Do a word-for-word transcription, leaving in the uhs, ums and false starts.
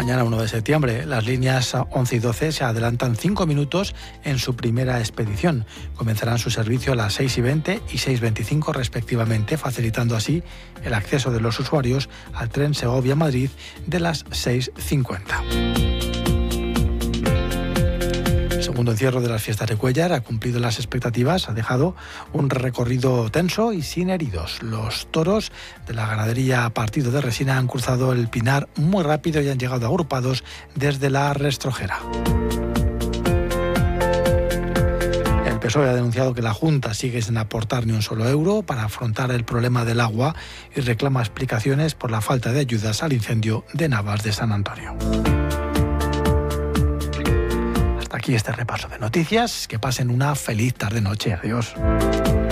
Mañana uno de septiembre, las líneas once y doce se adelantan cinco minutos en su primera expedición. Comenzarán su servicio a las seis y veinte y seis y veinticinco respectivamente, facilitando así el acceso de los usuarios al tren Segovia-Madrid de las seis cincuenta. El segundo encierro de las fiestas de Cuéllar ha cumplido las expectativas, ha dejado un recorrido tenso y sin heridos. Los toros de la ganadería Partido de Resina han cruzado el Pinar muy rápido y han llegado agrupados desde la Rastrojera. El P S O E ha denunciado que la Junta sigue sin aportar ni un solo euro para afrontar el problema del agua y reclama explicaciones por la falta de ayudas al incendio de Navas de San Antonio. Aquí este repaso de noticias. Que pasen una feliz tarde-noche. Adiós.